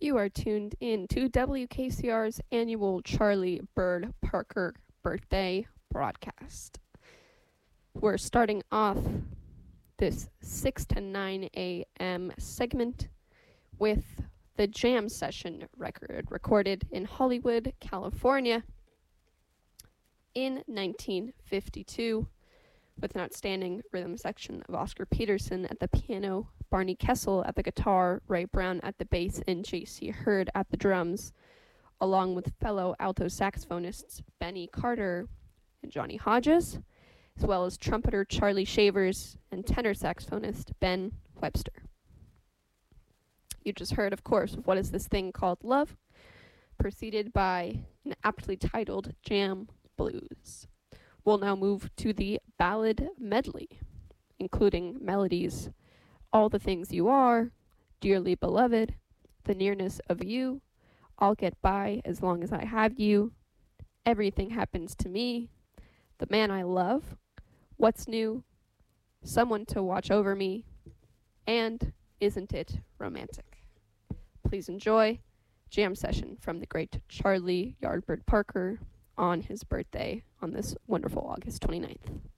You are tuned in to WKCR's annual Charlie Bird Parker birthday broadcast. We're starting off this 6 to 9 a.m. segment with the Jam Session record recorded in Hollywood, California in 1952 with an outstanding rhythm section of Oscar Peterson at the piano, Barney Kessel at the guitar, Ray Brown at the bass, and J.C. Hurd at the drums, along with fellow alto saxophonists Benny Carter and Johnny Hodges, as well as trumpeter Charlie Shavers and tenor saxophonist Ben Webster. You just heard, of course, What Is This Thing Called Love, preceded by an aptly titled Jam Blues. We'll now move to the ballad medley, including melodies All the Things You Are, Dearly Beloved, The Nearness of You, I'll Get By As Long As I Have You, Everything Happens to Me, The Man I Love, What's New, Someone to Watch Over Me, and Isn't It Romantic? Please enjoy Jam Session from the great Charlie Yardbird Parker on his birthday on this wonderful August 29th.